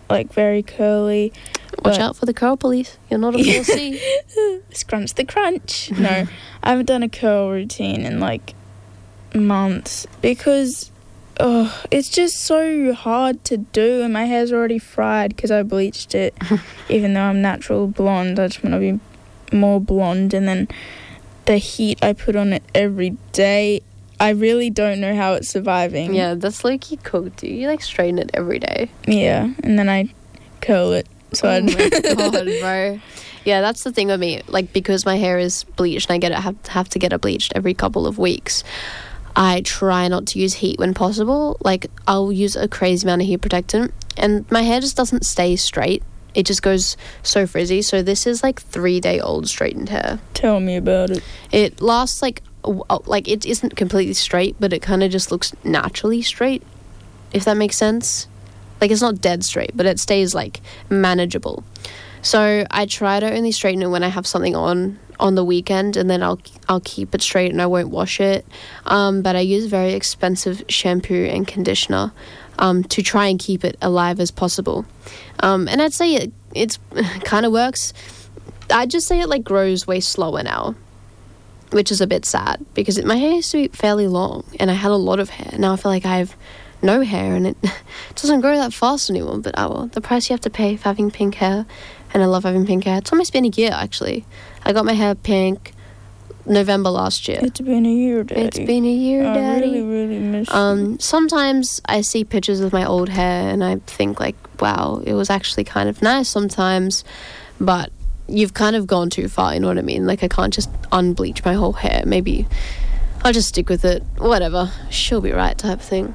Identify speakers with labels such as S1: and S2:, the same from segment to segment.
S1: like very curly.
S2: Watch out for the curl police. You're not a 4C.
S1: Scrunch the crunch. No, I haven't done a curl routine in like months because it's just so hard to do, and my hair's already fried because I bleached it. Even though I'm natural blonde, I just want to be more blonde. And then the heat I put on it every day, I really don't know how it's surviving.
S2: Yeah, that's like you cooked. You like straighten it every day.
S1: Yeah, and then I curl it. So
S2: oh my god, bro. Yeah, that's the thing with me. Like, because my hair is bleached and I have to get it bleached every couple of weeks, I try not to use heat when possible. Like, I'll use a crazy amount of heat protectant, and my hair just doesn't stay straight. It just goes so frizzy. So this is like 3-day-old straightened hair.
S1: Tell me about it.
S2: It lasts like it isn't completely straight, but it kind of just looks naturally straight, if that makes sense. Like, it's not dead straight, but it stays like manageable. So I try to only straighten it when I have something on the weekend, and then I'll keep it straight and I won't wash it. But I use very expensive shampoo and conditioner to try and keep it alive as possible. And I'd say it's kind of works. I'd just say it like grows way slower now, which is a bit sad because my hair used to be fairly long and I had a lot of hair. Now I feel like I have no hair and it doesn't grow that fast anymore. But well, the price you have to pay for having pink hair, and I love having pink hair. It's almost been a year, actually. I got my hair pink November last year.
S1: It's been a year, Daddy.
S2: It's been a year, Daddy.
S1: I really, really miss you.
S2: Sometimes I see pictures of my old hair and I think like, wow, it was actually kind of nice sometimes, but you've kind of gone too far, you know what I mean? Like, I can't just unbleach my whole hair. Maybe I'll just stick with it. Whatever. She'll be right type of thing.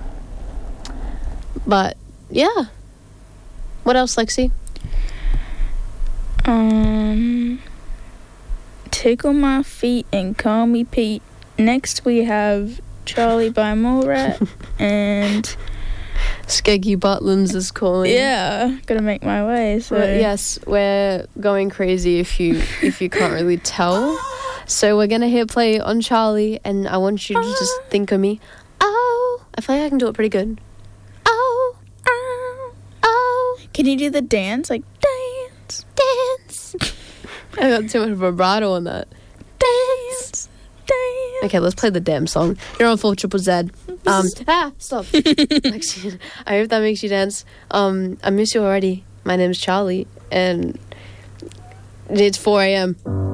S2: But, yeah. What else, Lexi?
S1: Tickle My Feet and Call Me Pete. Next we have Charlie by Morat and
S2: Skeggy Butlins is calling.
S1: Yeah, gotta make my way. So
S2: yes, we're going crazy if you can't really tell. So we're gonna hit play on Charlie, and I want you to just think of me. Oh, I feel like I can do it pretty good. Oh, oh, oh.
S1: Can you do the dance? Like dance, dance.
S2: I got too much vibrato on that.
S1: Dance, dance.
S2: Okay, let's play the damn song. You're on 4 Triple Z. Stop. Actually, I hope that makes you dance. I miss you already. My name's Charlie, and it's 4 a.m.